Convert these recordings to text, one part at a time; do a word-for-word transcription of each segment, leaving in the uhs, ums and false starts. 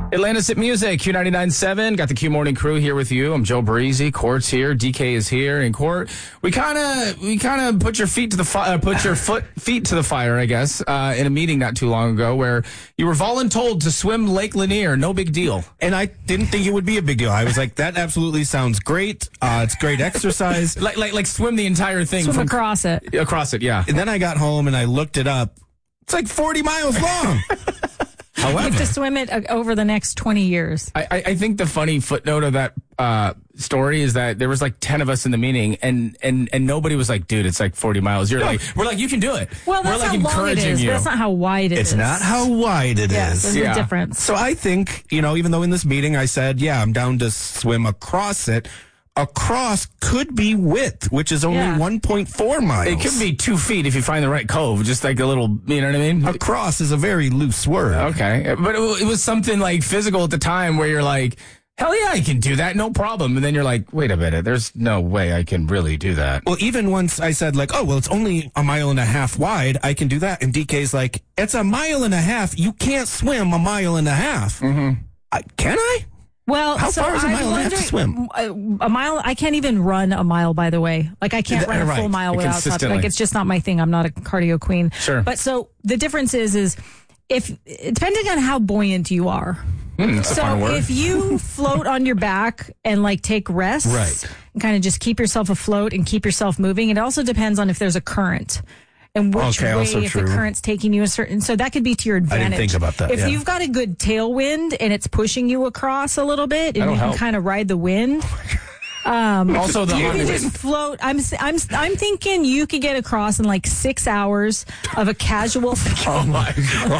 Atlantis Hit Music, Q ninety-nine point seven. Got the Q Morning Crew here with you. I'm Joe Breezy. Court's here. D K is here. And Court, we kind of we kind of put your feet to the fi- uh, put your foot feet to the fire, I guess, uh, in a meeting not too long ago where you were voluntold to swim Lake Lanier. No big deal. And I didn't think it would be a big deal. I was like, that absolutely sounds great. Uh, it's great exercise. like like like swim the entire thing Swim from across it. Across it, yeah. And then I got home and I looked it up. It's like forty miles long. However, You have to swim it uh, over the next twenty years. I, I think the funny footnote of that uh, story is that there was like ten of us in the meeting, and and and nobody was like, "Dude, it's like forty miles." You're No. like, "We're like, you can do it." Well, that's we're like how long it encouraging is, you. but that's not how wide it it's is. not how wide it Yes, is. there's Yeah. a difference. So I think, you know, even though in this meeting I said, yeah, I'm down to swim across it, across could be width, which is only Yeah. one point four miles. It could be two feet if you find the right cove, just like a little, you know what I mean? Across is a very loose word. Okay, but it, it was something like physical at the time where you're like, hell yeah, I can do that, no problem. And then you're like, wait a minute, there's no way I can really do that. Well, even once I said, like, oh, well, it's only a mile and a half wide, I can do that. And D K's like, it's a mile and a half. You can't swim a mile and a half. Mm-hmm. I, can I? Well, How so far is a I'm mile and a half to wondering- swim? A, a mile. I can't even run a mile, by the way. Like, I can't Th- run a right. full mile without top. Consistently. Like, it's just not my thing. I'm not a cardio queen. Sure. But so the difference is, is if, depending on how buoyant you are. Mm, that's a So fun word. if you float on your back and like take rests Right. and kind of just keep yourself afloat and keep yourself moving, it also depends on if there's a current and which Okay, way also if the true. current's taking you a certain. So that could be to your advantage. think about that, If yeah. you've got a good tailwind and it's pushing you across a little bit, and That'll you can help. kind of ride the wind. Um, also, the you can Honda- just float. I'm I'm I'm thinking you could get across in like six hours of a casual. oh my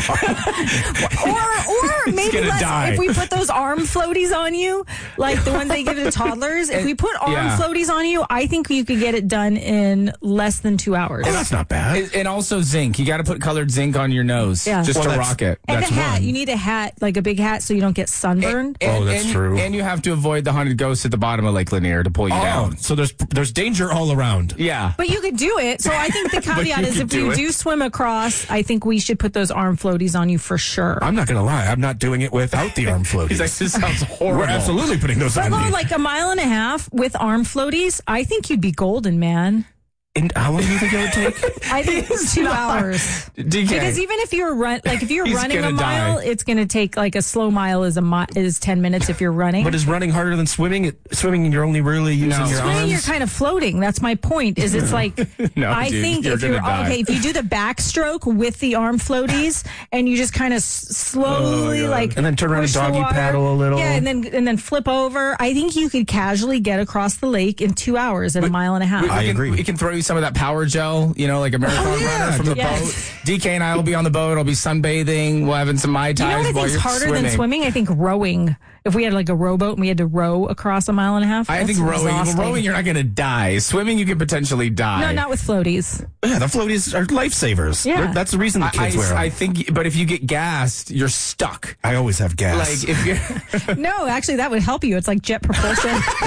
god! Or, or maybe gonna less, die. if we put those arm floaties on you, like the ones they give to toddlers, if we put arm Yeah. floaties on you, I think you could get it done in less than two hours. Oh, that's not bad. And- and also zinc. You got to put colored zinc on your nose, Yeah. just Well, to that's- rock it. and a that's hat. one. You need a hat, like a big hat, so you don't get sunburned. And- Oh, that's and- true. And you have to avoid the haunted ghost at the bottom of Lake Lanier to pull you Oh, down. so there's there's danger all around. Yeah. But you could do it. So I think the caveat you is could if do you it. do swim across, I think we should put those arm floaties on you for sure. I'm not going to lie. I'm not doing it without the arm floaties. He's like, this sounds horrible. We're absolutely putting those But on though, me. like a mile and a half with arm floaties, I think you'd be golden, man. And how long do you think it would take? I think He's two not. hours. D K. Because even if you're run, like if you're He's running a gonna mile, die. it's going to take like a slow mile is a mi- is ten minutes if you're running. But is running harder than swimming? It, swimming, you're only really using No. your Swimming, arms. you're kind of floating. That's my point. Is it's like No, I dude, think you're if you're gonna die. okay, if you do the backstroke with the arm floaties and you just kind of s- slowly Oh, God. like And then turn around push and the doggy water. paddle a little. yeah, and then and then flip over. I think you could casually get across the lake in two hours at a mile and a half. We, we I can, agree. We can throw you some of that power gel, you know, like a marathon Oh, yeah. runner from the Yes. boat. D K and I will be on the boat. I'll be sunbathing. We'll have some Mai Tais You know what I while think is you're harder swimming. than swimming? I think rowing. If we had like a rowboat and we had to row across a mile and a half, I that's think rowing. Well, exhausting. rowing, you're not going to die. Swimming, you could potentially die. No, not with floaties. Yeah, the floaties are lifesavers. Yeah. They're- That's the reason the I, kids wear them. I I, think, but if you get gassed, you're stuck. always have gas. Like if you're. No, actually, that would help you. It's like jet propulsion.